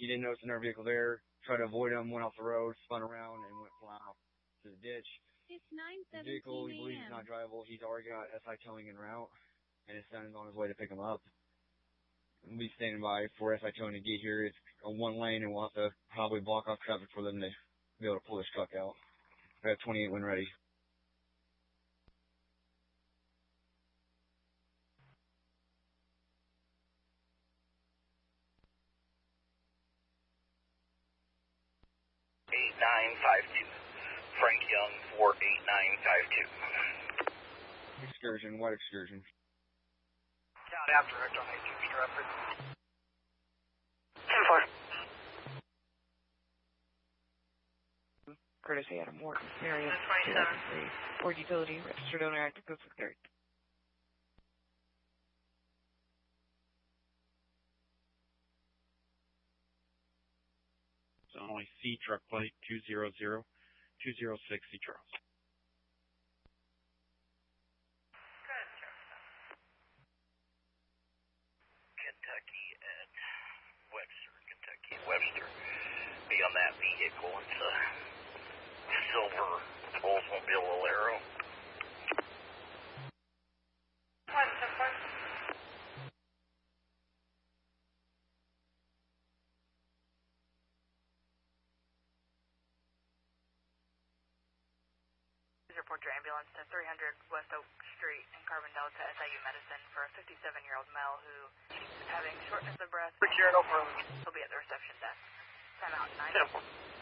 He didn't notice another vehicle there, tried to avoid him, went off the road, spun around, and went flying off to the ditch. It's 9:17 The vehicle, he believes is not drivable. He's already got SI towing en route, and his son is on his way to pick him up. We'll be standing by for SI towing to get here. It's a one lane, and we'll have to probably block off traffic for them to be able to pull this truck out. We have 28 when ready. Frank Young, 48952. Excursion, what excursion? Count after it on 82 Stratford. 10-4. Courtesy Adam Morton, Marion, 27. Ford Utility, registered owner, active Coastal Carry. It's only C truck plate 200-206 C Charles. Kentucky at Webster. Be on that vehicle. It's a silver Oldsmobile Alero. Report your ambulance to 300 West Oak Street in Carbondale to SIU Medicine for a 57-year-old male who is having shortness of breath. He'll be at the reception desk. Time out 9.